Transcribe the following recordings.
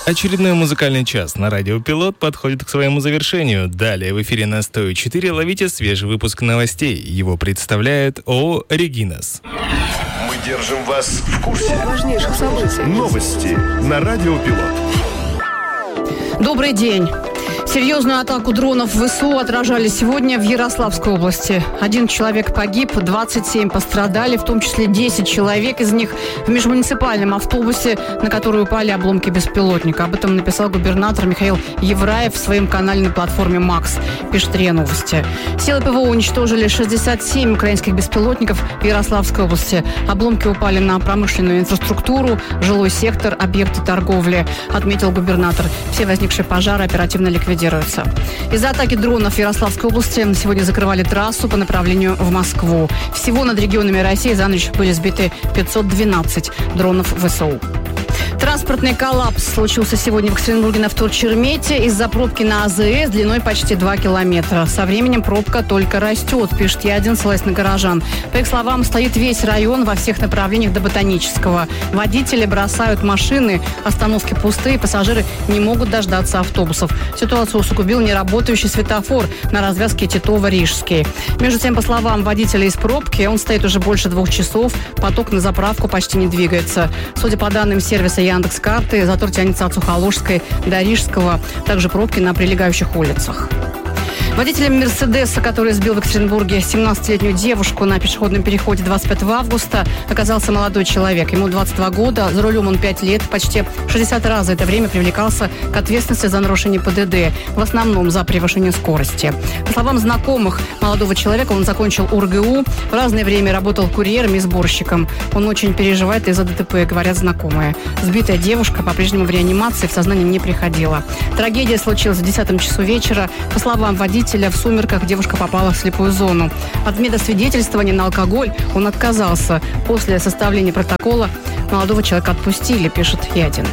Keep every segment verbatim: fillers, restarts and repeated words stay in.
Очередной музыкальный час на радио Пилот подходит к своему завершению. Далее в эфире на сто четыре ловите свежий выпуск новостей. Его представляет ООО «Регинас». Мы держим вас в курсе важнейших событий. Новости на радио Пилот. Добрый день. Серьезную атаку дронов ВСУ отражали сегодня в Ярославской области. Один человек погиб, двадцать семь пострадали, в том числе десять человек, из них в межмуниципальном автобусе, на который упали обломки беспилотника. Об этом написал губернатор Михаил Евраев в своем канале на платформе «Макс», пишет РИА Новости. Силы ПВО уничтожили шестьдесят семь украинских беспилотников в Ярославской области. Обломки упали на промышленную инфраструктуру, жилой сектор, объекты торговли, отметил губернатор. Все возникшие пожары оперативно ликвидированы. Из-за атаки дронов в Ярославской области сегодня закрывали трассу по направлению в Москву. Всего над регионами России за ночь были сбиты пятьсот двенадцать дронов ВСУ. Транспортный коллапс случился сегодня в Екатеринбурге на Вторчермете из-за пробки на АЗС длиной почти два километра. Со временем пробка только растет, пишет Я-один, ссылаясь на горожан. По их словам, стоит весь район во всех направлениях до Ботанического. Водители бросают машины, остановки пустые, пассажиры не могут дождаться автобусов. Ситуацию усугубил неработающий светофор на развязке Титова-Рижский. Между тем, по словам водителя из пробки, он стоит уже больше двух часов, поток на заправку почти не двигается. Судя по данным сервиса Яндекс.Карты, затор тянется от Сухоложской до Рижского, также пробки на прилегающих улицах. Водителем «Мерседеса», который сбил в Екатеринбурге семнадцатилетнюю девушку на пешеходном переходе двадцать пятого августа, оказался молодой человек. Ему двадцать два года, за рулем он пять лет, почти шестьдесят раз за это время привлекался к ответственности за нарушение ПДД, в основном за превышение скорости. По словам знакомых молодого человека, он закончил УрГУ, в разное время работал курьером и сборщиком. Он очень переживает из-за ДТП, говорят знакомые. Сбитая девушка по-прежнему в реанимации, в сознание не приходила. Трагедия случилась в десятом часу вечера. По словам водителя, в сумерках девушка попала в слепую зону. От медосвидетельствования на алкоголь он отказался. После составления протокола молодого человека отпустили, пишет Я-один.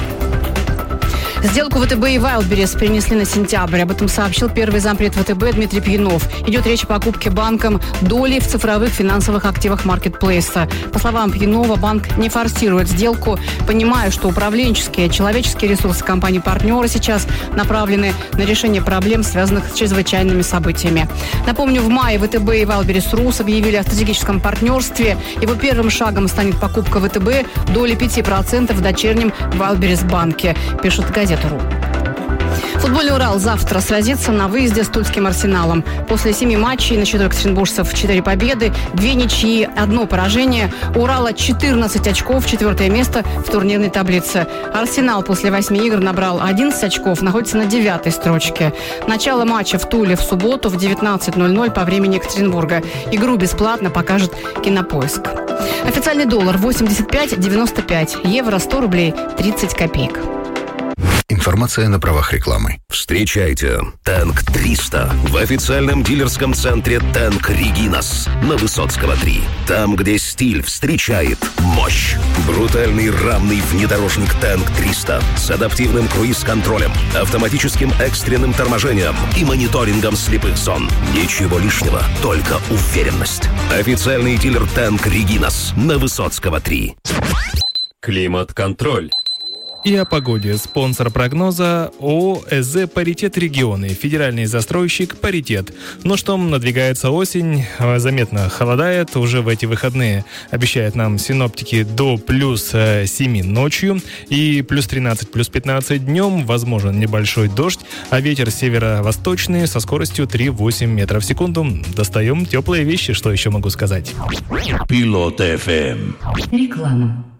Сделку ВТБ и Wildberries перенесли на сентябрь. Об этом сообщил первый зампред ВТБ Дмитрий Пьянов. Идет речь о покупке банком доли в цифровых финансовых активах маркетплейса. По словам Пьянова, банк не форсирует сделку, понимая, что управленческие и человеческие ресурсы компании-партнера сейчас направлены на решение проблем, связанных с чрезвычайными событиями. Напомню, в мае ВТБ и Wildberries Рус объявили о стратегическом партнерстве. Его первым шагом станет покупка ВТБ доли пять процентов в дочернем Wildberries банке, пишет газета. Футбольный «Урал» завтра сразится на выезде с Тульским «Арсеналом». После семи матчей на счету екатеринбуржцев четыре победы, две ничьи, одно поражение. У «Урала» четырнадцать очков, четвертое место в турнирной таблице. «Арсенал» после восьми игр набрал одиннадцать очков, находится на девятой строчке. Начало матча в Туле в субботу в девятнадцать ноль ноль по времени Екатеринбурга. Игру бесплатно покажет Кинопоиск. Официальный доллар восемьдесят пять девяносто пять, евро сто рублей тридцать копеек. Информация на правах рекламы. Встречайте «Тэнк триста» в официальном дилерском центре «Тэнк Регинас» на Высоцкого три. Там, где стиль встречает мощь. Брутальный рамный внедорожник «Тэнк триста» с адаптивным круиз-контролем, автоматическим экстренным торможением и мониторингом слепых зон. Ничего лишнего, только уверенность. Официальный дилер «Тэнк Регинас» на Высоцкого три. Климат-контроль. И о погоде. Спонсор прогноза ООО «ЭЗ Паритет Регионы». Федеральный застройщик «Паритет». Ну что, надвигается осень, заметно холодает уже в эти выходные. Обещают нам синоптики до плюс семи ночью и плюс тринадцать, плюс пятнадцать днем. Возможен небольшой дождь, а ветер северо-восточный со скоростью три-восемь метров в секунду. Достаем теплые вещи, что еще могу сказать. Пилот эф эм. Реклама.